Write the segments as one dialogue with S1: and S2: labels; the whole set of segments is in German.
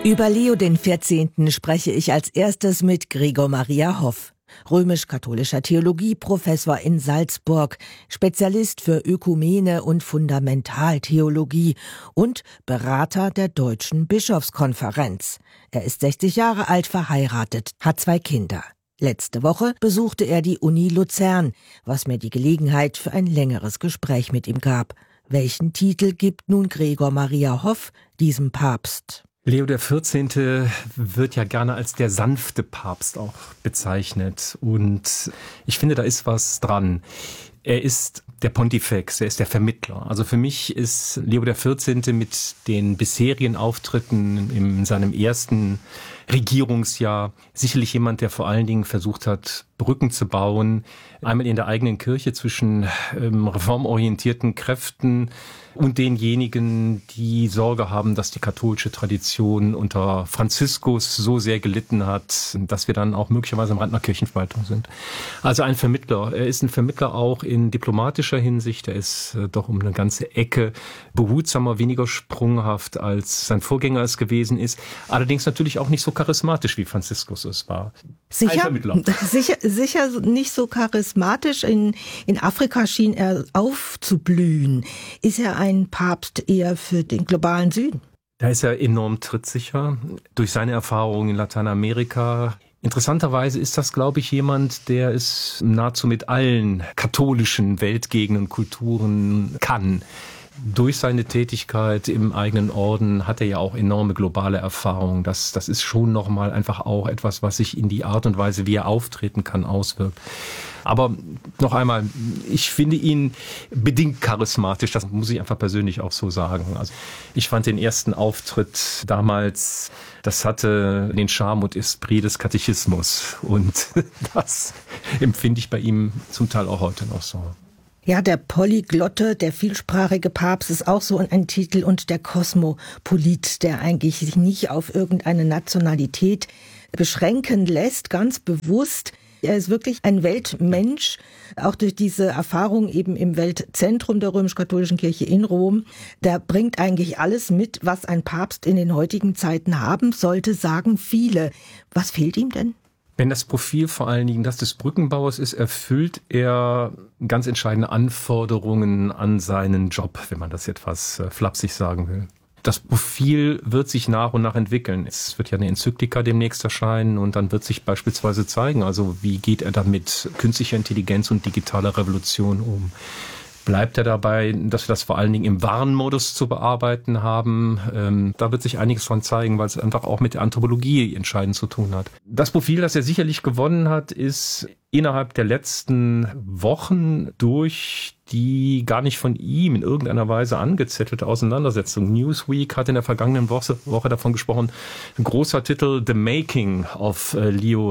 S1: Über Leo den 14. spreche ich als erstes mit Gregor Maria Hoff, römisch-katholischer Theologieprofessor in Salzburg, Spezialist für Ökumene und Fundamentaltheologie und Berater der Deutschen Bischofskonferenz. Er ist 60 Jahre alt, verheiratet, hat 2 Kinder. Letzte Woche besuchte er die Uni Luzern, was mir die Gelegenheit für ein längeres Gespräch mit ihm gab. Welchen Titel gibt nun Gregor Maria Hoff diesem Papst?
S2: Leo der 14. wird ja gerne als der sanfte Papst auch bezeichnet. Und ich finde, da ist was dran. Er ist der Pontifex, er ist der Vermittler. Also für mich ist Leo der 14. mit den bisherigen Auftritten in seinem ersten Regierungsjahr sicherlich jemand, der vor allen Dingen versucht hat, Brücken zu bauen. Einmal in der eigenen Kirche zwischen reformorientierten Kräften und denjenigen, die Sorge haben, dass die katholische Tradition unter Franziskus so sehr gelitten hat, dass wir dann auch möglicherweise am Rand einer Kirchenverwaltung sind. Also ein Vermittler. Er ist ein Vermittler auch in diplomatischer Hinsicht. Er ist doch um eine ganze Ecke behutsamer, weniger sprunghaft, als sein Vorgänger es gewesen ist. Allerdings natürlich auch nicht so charismatisch, wie Franziskus es war.
S1: Sicher?
S2: Ein Vermittler.
S1: Sicher nicht so charismatisch. In Afrika schien er aufzublühen. Ist er ein Papst eher für den globalen Süden?
S2: Da ist er enorm trittsicher durch seine Erfahrungen in Lateinamerika. Interessanterweise ist das, glaube ich, jemand, der es nahezu mit allen katholischen Weltgegenden, Kulturen kann. Durch seine Tätigkeit im eigenen Orden hat er ja auch enorme globale Erfahrung. Das ist schon nochmal einfach auch etwas, was sich in die Art und Weise, wie er auftreten kann, auswirkt. Aber noch einmal, ich finde ihn bedingt charismatisch, das muss ich einfach persönlich auch so sagen. Also ich fand den ersten Auftritt damals, das hatte den Charme und Esprit des Katechismus. Und das empfinde ich bei ihm zum Teil auch heute noch so.
S1: Ja, der Polyglotte, der vielsprachige Papst ist auch so ein Titel, und der Kosmopolit, der eigentlich sich nicht auf irgendeine Nationalität beschränken lässt, ganz bewusst. Er ist wirklich ein Weltmensch, auch durch diese Erfahrung eben im Weltzentrum der römisch-katholischen Kirche in Rom. Der bringt eigentlich alles mit, was ein Papst in den heutigen Zeiten haben sollte, sagen viele. Was fehlt ihm denn?
S2: Wenn das Profil vor allen Dingen das des Brückenbauers ist, erfüllt er ganz entscheidende Anforderungen an seinen Job, wenn man das etwas flapsig sagen will. Das Profil wird sich nach und nach entwickeln. Es wird ja eine Enzyklika demnächst erscheinen und dann wird sich beispielsweise zeigen, also wie geht er dann mit künstlicher Intelligenz und digitaler Revolution um. Bleibt er dabei, dass wir das vor allen Dingen im Warnmodus zu bearbeiten haben? Da wird sich einiges dran zeigen, weil es einfach auch mit der Anthropologie entscheidend zu tun hat. Das Profil, das er sicherlich gewonnen hat, ist innerhalb der letzten Wochen durch die gar nicht von ihm in irgendeiner Weise angezettelte Auseinandersetzung. Newsweek hat in der vergangenen Woche davon gesprochen, ein großer Titel, The Making of Leo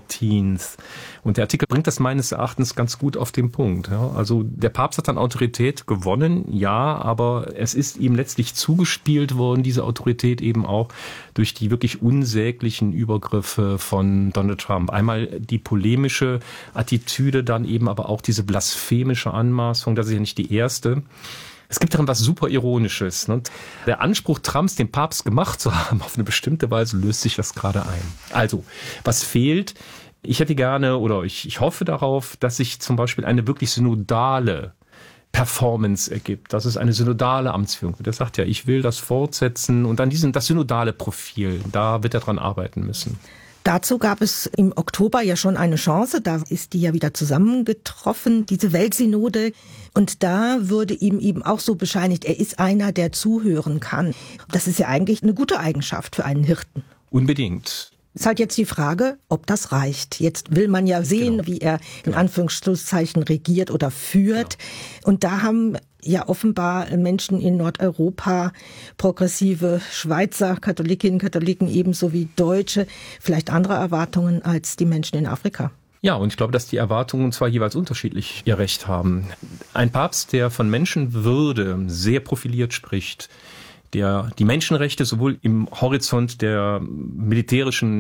S2: XIV. Und der Artikel bringt das meines Erachtens ganz gut auf den Punkt. Ja, also der Papst hat an Autorität gewonnen, ja, aber es ist ihm letztlich zugespielt worden, diese Autorität eben auch durch die wirklich unsäglichen Übergriffe von Donald Trump. Einmal die polemische Attitüde, dann eben aber auch diese blasphemische Anmaßung, das ist ja nicht die erste. Es gibt darin was super Ironisches. Ne? Der Anspruch Trumps, den Papst gemacht zu haben, auf eine bestimmte Weise löst sich das gerade ein. Also, was fehlt? Ich hätte gerne oder ich hoffe darauf, dass sich zum Beispiel eine wirklich synodale Performance ergibt, dass es eine synodale Amtsführung wird. Er sagt ja, ich will das fortsetzen und dann das synodale Profil, da wird er dran arbeiten müssen.
S1: Dazu gab es im Oktober ja schon eine Chance, da ist die ja wieder zusammengetroffen, diese Weltsynode. Und da wurde ihm eben auch so bescheinigt, er ist einer, der zuhören kann. Das ist ja eigentlich eine gute Eigenschaft für einen Hirten.
S2: Unbedingt.
S1: Ist halt jetzt die Frage, ob das reicht. Jetzt will man ja sehen, wie er in Anführungszeichen regiert oder führt. Genau. Und da haben ja offenbar Menschen in Nordeuropa, progressive Schweizer Katholikinnen, Katholiken ebenso wie Deutsche, vielleicht andere Erwartungen als die Menschen in Afrika.
S2: Ja, und ich glaube, dass die Erwartungen zwar jeweils unterschiedlich ihr Recht haben. Ein Papst, der von Menschenwürde sehr profiliert spricht, der die Menschenrechte sowohl im Horizont der militärischen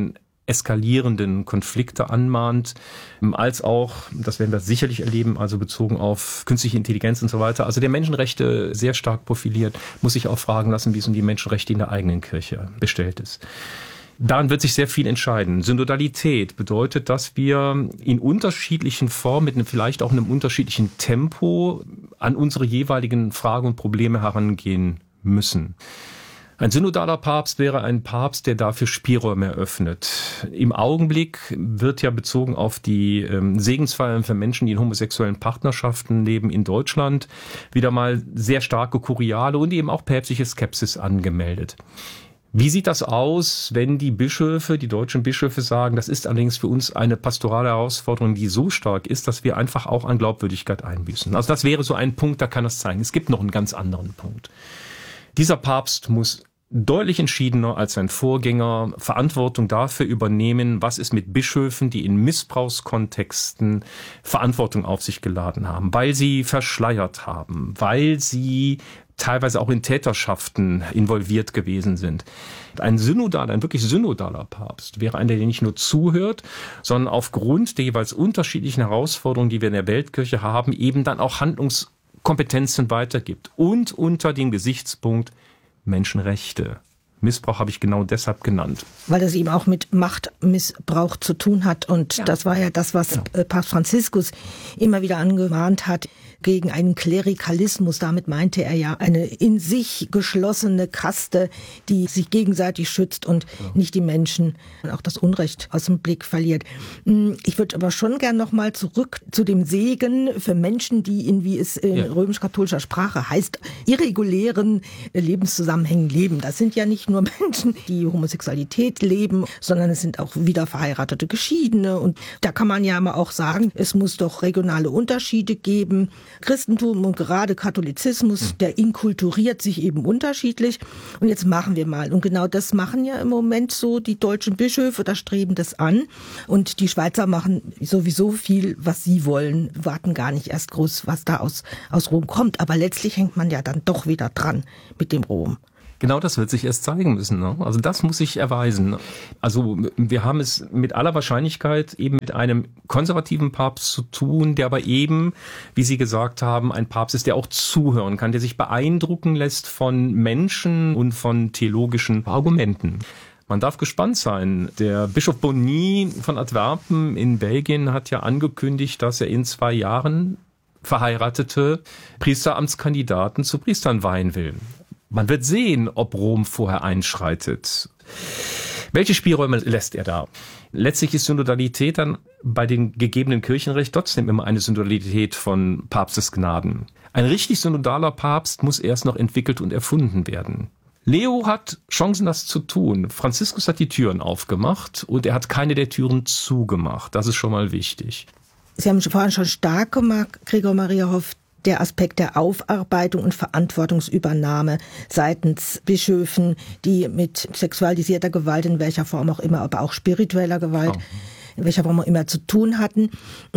S2: eskalierenden Konflikte anmahnt, als auch, das werden wir sicherlich erleben, also bezogen auf künstliche Intelligenz und so weiter, also der Menschenrechte sehr stark profiliert, muss sich auch fragen lassen, wie es um die Menschenrechte in der eigenen Kirche bestellt ist. Daran wird sich sehr viel entscheiden. Synodalität bedeutet, dass wir in unterschiedlichen Formen, mit vielleicht auch einem unterschiedlichen Tempo an unsere jeweiligen Fragen und Probleme herangehen müssen. Ein synodaler Papst wäre ein Papst, der dafür Spielräume eröffnet. Im Augenblick wird ja bezogen auf die Segensfeiern für Menschen, die in homosexuellen Partnerschaften leben in Deutschland, wieder mal sehr starke kuriale und eben auch päpstliche Skepsis angemeldet. Wie sieht das aus, wenn die Bischöfe, die deutschen Bischöfe sagen, das ist allerdings für uns eine pastorale Herausforderung, die so stark ist, dass wir einfach auch an Glaubwürdigkeit einbüßen. Also das wäre so ein Punkt, da kann das zeigen. Es gibt noch einen ganz anderen Punkt. Dieser Papst muss deutlich entschiedener als sein Vorgänger Verantwortung dafür übernehmen, was ist mit Bischöfen, die in Missbrauchskontexten Verantwortung auf sich geladen haben, weil sie verschleiert haben, weil sie teilweise auch in Täterschaften involviert gewesen sind. Ein wirklich synodaler Papst wäre einer, der nicht nur zuhört, sondern aufgrund der jeweils unterschiedlichen Herausforderungen, die wir in der Weltkirche haben, eben dann auch Handlungskompetenzen weitergibt. Und unter dem Gesichtspunkt Menschenrechte. Missbrauch habe ich genau deshalb genannt.
S1: Weil das eben auch mit Machtmissbrauch zu tun hat. Und das war ja das, was Papst Franziskus immer wieder angemahnt hat gegen einen Klerikalismus. Damit meinte er ja eine in sich geschlossene Kaste, die sich gegenseitig schützt und nicht die Menschen und auch das Unrecht aus dem Blick verliert. Ich würde aber schon gern noch mal zurück zu dem Segen für Menschen, die wie es in römisch-katholischer Sprache heißt, irregulären Lebenszusammenhängen leben. Das sind ja nicht nur Menschen, die Homosexualität leben, sondern es sind auch wieder verheiratete Geschiedene. Und da kann man ja mal auch sagen, es muss doch regionale Unterschiede geben. Christentum und gerade Katholizismus, der inkulturiert sich eben unterschiedlich. Und jetzt machen wir mal. Und genau das machen ja im Moment so die deutschen Bischöfe, da streben das an. Und die Schweizer machen sowieso viel, was sie wollen, warten gar nicht erst groß, was da aus Rom kommt. Aber letztlich hängt man ja dann doch wieder dran mit dem Rom.
S2: Genau, das wird sich erst zeigen müssen. Ne? Also das muss sich erweisen. Also wir haben es mit aller Wahrscheinlichkeit eben mit einem konservativen Papst zu tun, der aber eben, wie Sie gesagt haben, ein Papst ist, der auch zuhören kann, der sich beeindrucken lässt von Menschen und von theologischen Argumenten. Man darf gespannt sein. Der Bischof Bonny von Antwerpen in Belgien hat ja angekündigt, dass er in 2 Jahren verheiratete Priesteramtskandidaten zu Priestern weihen will. Man wird sehen, ob Rom vorher einschreitet. Welche Spielräume lässt er da? Letztlich ist Synodalität dann bei dem gegebenen Kirchenrecht trotzdem immer eine Synodalität von Papstesgnaden. Ein richtig synodaler Papst muss erst noch entwickelt und erfunden werden. Leo hat Chancen, das zu tun. Franziskus hat die Türen aufgemacht und er hat keine der Türen zugemacht. Das ist schon mal wichtig.
S1: Sie haben vorhin schon stark gemacht, Gregor Maria Hoff, der Aspekt der Aufarbeitung und Verantwortungsübernahme seitens Bischöfen, die mit sexualisierter Gewalt in welcher Form auch immer, aber auch spiritueller Gewalt, in welcher Form auch immer zu tun hatten.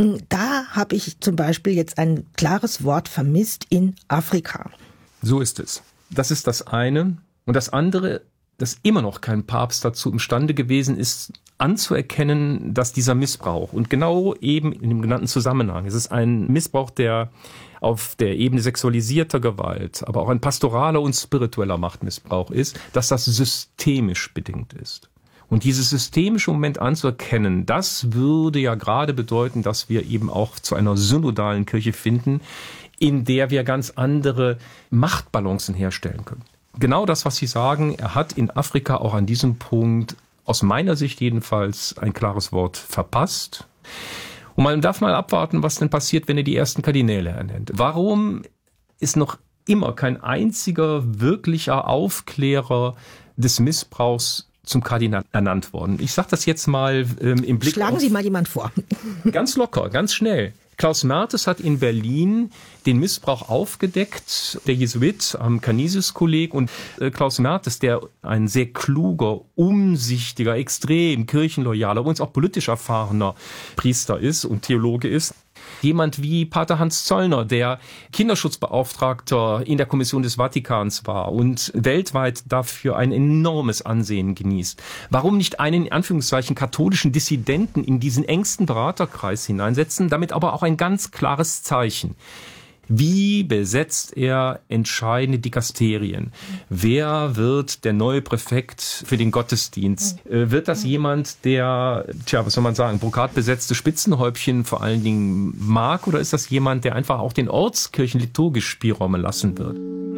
S1: Da habe ich zum Beispiel jetzt ein klares Wort vermisst in Afrika.
S2: So ist es. Das ist das eine. Und das andere, dass immer noch kein Papst dazu imstande gewesen ist, anzuerkennen, dass dieser Missbrauch und genau eben in dem genannten Zusammenhang, es ist ein Missbrauch, der auf der Ebene sexualisierter Gewalt, aber auch ein pastoraler und spiritueller Machtmissbrauch ist, dass das systemisch bedingt ist. Und dieses systemische Moment anzuerkennen, das würde ja gerade bedeuten, dass wir eben auch zu einer synodalen Kirche finden, in der wir ganz andere Machtbalancen herstellen können. Genau das, was Sie sagen, er hat in Afrika auch an diesem Punkt, aus meiner Sicht jedenfalls, ein klares Wort verpasst. Und man darf mal abwarten, was denn passiert, wenn er die ersten Kardinäle ernennt. Warum ist noch immer kein einziger wirklicher Aufklärer des Missbrauchs zum Kardinal ernannt worden? Ich sage das jetzt mal im Blick
S1: Schlagen
S2: auf,
S1: Sie mal jemand vor.
S2: Ganz locker, ganz schnell. Klaus Mertes hat in Berlin den Missbrauch aufgedeckt, der Jesuit am Canisius-Kolleg. Und Klaus Mertes, der ein sehr kluger, umsichtiger, extrem kirchenloyaler, uns auch politisch erfahrener Priester ist und Theologe ist, Jemand wie Pater Hans Zollner, der Kinderschutzbeauftragter in der Kommission des Vatikans war und weltweit dafür ein enormes Ansehen genießt. Warum nicht einen, in Anführungszeichen, katholischen Dissidenten in diesen engsten Beraterkreis hineinsetzen, damit aber auch ein ganz klares Zeichen. Wie besetzt er entscheidende Dikasterien? Wer wird der neue Präfekt für den Gottesdienst? Wird das jemand, der, was soll man sagen, brokatbesetzte Spitzenhäubchen vor allen Dingen mag? Oder ist das jemand, der einfach auch den Ortskirchen liturgisch Spielräume lassen wird?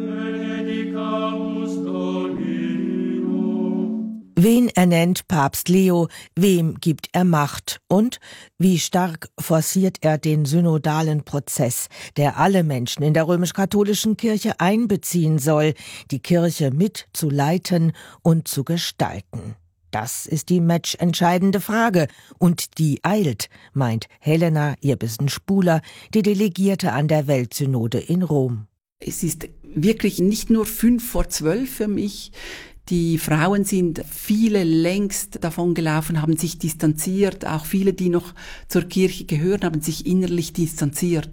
S1: Wen ernennt Papst Leo, wem gibt er Macht und wie stark forciert er den synodalen Prozess, der alle Menschen in der römisch-katholischen Kirche einbeziehen soll, die Kirche mitzuleiten und zu gestalten? Das ist die matchentscheidende Frage und die eilt, meint Helena Irbesen-Spuler, die Delegierte an der Weltsynode in Rom.
S3: Es ist wirklich nicht nur 11:55 für mich. Die Frauen sind viele längst davon gelaufen, haben sich distanziert. Auch viele, die noch zur Kirche gehören, haben sich innerlich distanziert.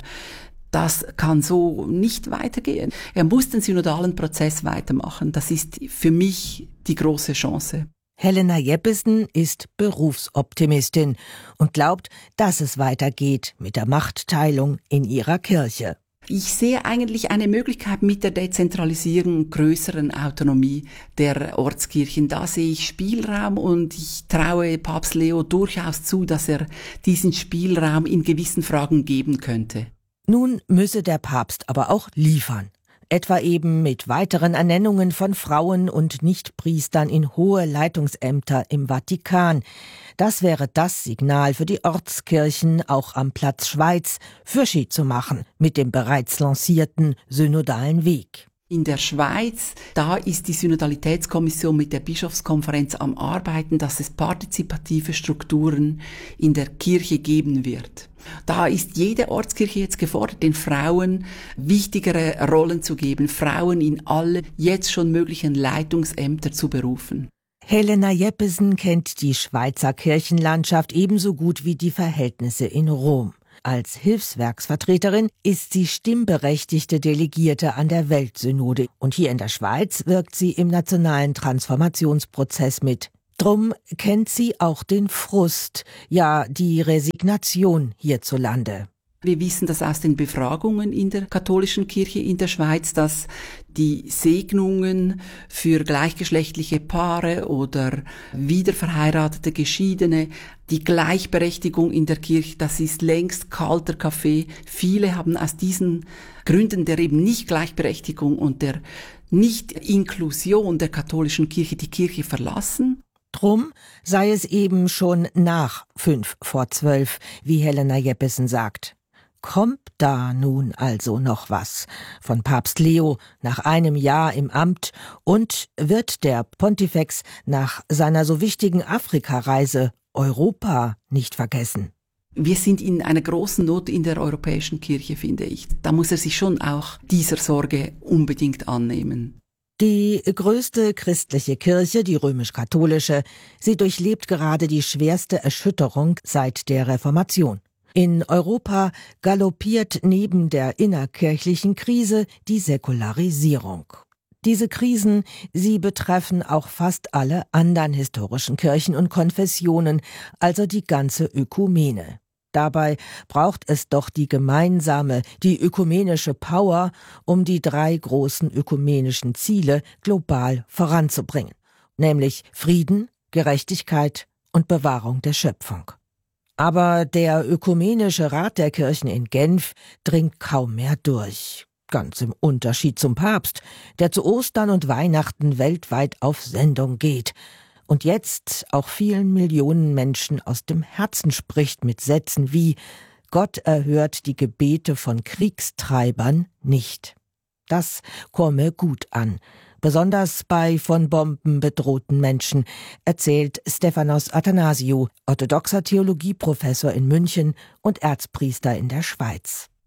S3: Das kann so nicht weitergehen. Er muss den synodalen Prozess weitermachen. Das ist für mich die große Chance.
S1: Helena Jeppesen ist Berufsoptimistin und glaubt, dass es weitergeht mit der Machtteilung in ihrer Kirche.
S3: Ich sehe eigentlich eine Möglichkeit mit der Dezentralisierung, größeren Autonomie der Ortskirchen. Da sehe ich Spielraum und ich traue Papst Leo durchaus zu, dass er diesen Spielraum in gewissen Fragen geben könnte.
S1: Nun müsse der Papst aber auch liefern. Etwa eben mit weiteren Ernennungen von Frauen und Nichtpriestern in hohe Leitungsämter im Vatikan. Das wäre das Signal für die Ortskirchen, auch am Platz Schweiz, Fürschi zu machen mit dem bereits lancierten synodalen Weg.
S3: In der Schweiz, da ist die Synodalitätskommission mit der Bischofskonferenz am Arbeiten, dass es partizipative Strukturen in der Kirche geben wird. Da ist jede Ortskirche jetzt gefordert, den Frauen wichtigere Rollen zu geben, Frauen in alle jetzt schon möglichen Leitungsämter zu berufen.
S1: Helena Jeppesen kennt die Schweizer Kirchenlandschaft ebenso gut wie die Verhältnisse in Rom. Als Hilfswerksvertreterin ist sie stimmberechtigte Delegierte an der Weltsynode und hier in der Schweiz wirkt sie im nationalen Transformationsprozess mit. Drum kennt sie auch den Frust, ja die Resignation hierzulande.
S3: Wir wissen das aus den Befragungen in der katholischen Kirche in der Schweiz, dass die Segnungen für gleichgeschlechtliche Paare oder wiederverheiratete Geschiedene, die Gleichberechtigung in der Kirche, das ist längst kalter Kaffee. Viele haben aus diesen Gründen der eben Nicht-Gleichberechtigung und der Nicht-Inklusion der katholischen Kirche die Kirche verlassen.
S1: Drum sei es eben schon nach 11:55, wie Helena Jeppesen sagt. Kommt da nun also noch was von Papst Leo nach einem Jahr im Amt und wird der Pontifex nach seiner so wichtigen Afrikareise Europa nicht vergessen?
S3: Wir sind in einer großen Not in der europäischen Kirche, finde ich. Da muss er sich schon auch dieser Sorge unbedingt annehmen.
S1: Die größte christliche Kirche, die römisch-katholische, sie durchlebt gerade die schwerste Erschütterung seit der Reformation. In Europa galoppiert neben der innerkirchlichen Krise die Säkularisierung. Diese Krisen, sie betreffen auch fast alle anderen historischen Kirchen und Konfessionen, also die ganze Ökumene. Dabei braucht es doch die gemeinsame, die ökumenische Power, um die 3 großen ökumenischen Ziele global voranzubringen, nämlich Frieden, Gerechtigkeit und Bewahrung der Schöpfung. Aber der Ökumenische Rat der Kirchen in Genf dringt kaum mehr durch. Ganz im Unterschied zum Papst, der zu Ostern und Weihnachten weltweit auf Sendung geht und jetzt auch vielen Millionen Menschen aus dem Herzen spricht mit Sätzen wie Gott erhört die Gebete von Kriegstreibern nicht. Das komme gut an, besonders bei von Bomben bedrohten Menschen, erzählt Stephanos Athanasiou, orthodoxer Theologieprofessor in München und Erzpriester in der Schweiz.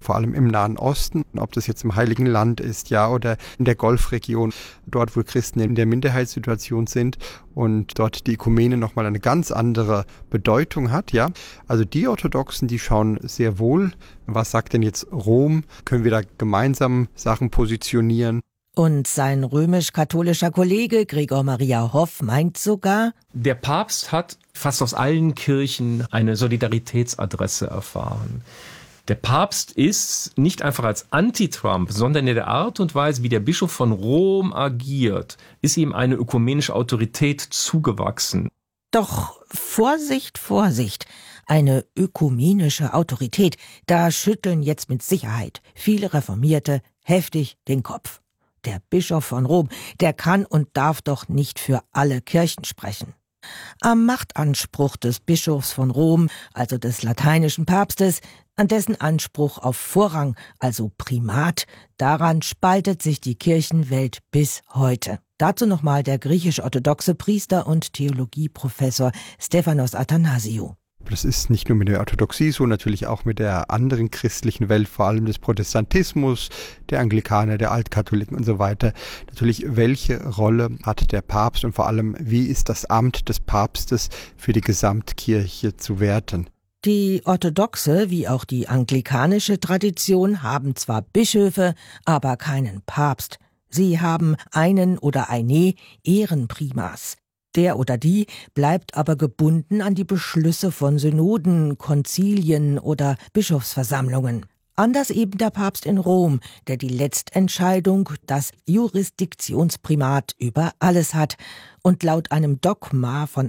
S4: vor allem im Nahen Osten, ob das jetzt im Heiligen Land ist, ja, oder in der Golfregion, dort, wo Christen in der Minderheitssituation sind und dort die Ökumene nochmal eine ganz andere Bedeutung hat, ja. Also die Orthodoxen, die schauen sehr wohl, was sagt denn jetzt Rom? Können wir da gemeinsam Sachen positionieren?
S1: Und sein römisch-katholischer Kollege Gregor Maria Hoff meint sogar,
S2: der Papst hat fast aus allen Kirchen eine Solidaritätsadresse erfahren. Der Papst ist nicht einfach als Anti-Trump, sondern in der Art und Weise, wie der Bischof von Rom agiert, ist ihm eine ökumenische Autorität zugewachsen.
S1: Doch Vorsicht, Vorsicht, eine ökumenische Autorität, da schütteln jetzt mit Sicherheit viele Reformierte heftig den Kopf. Der Bischof von Rom, der kann und darf doch nicht für alle Kirchen sprechen. Am Machtanspruch des Bischofs von Rom, also des lateinischen Papstes, an dessen Anspruch auf Vorrang, also Primat, daran spaltet sich die Kirchenwelt bis heute. Dazu nochmal der griechisch-orthodoxe Priester und Theologieprofessor Stephanos Athanasiou.
S4: Das ist nicht nur mit der Orthodoxie so, natürlich auch mit der anderen christlichen Welt, vor allem des Protestantismus, der Anglikaner, der Altkatholiken und so weiter. Natürlich, welche Rolle hat der Papst und vor allem, wie ist das Amt des Papstes für die Gesamtkirche zu werten?
S1: Die orthodoxe wie auch die anglikanische Tradition haben zwar Bischöfe, aber keinen Papst. Sie haben einen oder eine Ehrenprimas. Der oder die bleibt aber gebunden an die Beschlüsse von Synoden, Konzilien oder Bischofsversammlungen. Anders eben der Papst in Rom, der die Letztentscheidung, das Jurisdiktionsprimat über alles hat und laut einem Dogma von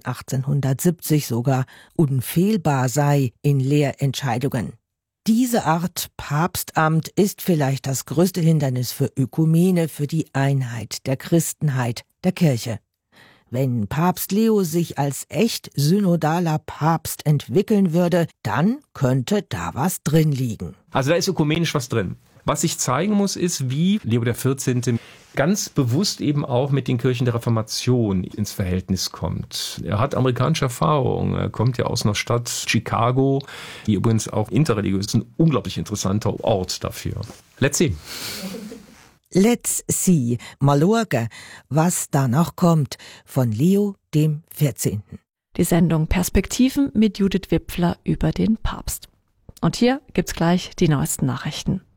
S1: 1870 sogar unfehlbar sei in Lehrentscheidungen. Diese Art Papstamt ist vielleicht das größte Hindernis für Ökumene, für die Einheit der Christenheit, der Kirche. Wenn Papst Leo sich als echt synodaler Papst entwickeln würde, dann könnte da was drin liegen.
S2: Also da ist ökumenisch was drin. Was sich zeigen muss, ist, wie Leo XIV. Ganz bewusst eben auch mit den Kirchen der Reformation ins Verhältnis kommt. Er hat amerikanische Erfahrung. Er kommt ja aus einer Stadt Chicago, die übrigens auch interreligiös ist, ein unglaublich interessanter Ort dafür. Let's see.
S1: Let's see, mal schauen, was da noch kommt von Leo XIV.
S5: Die Sendung Perspektiven mit Judith Wipfler über den Papst. Und hier gibt's gleich die neuesten Nachrichten.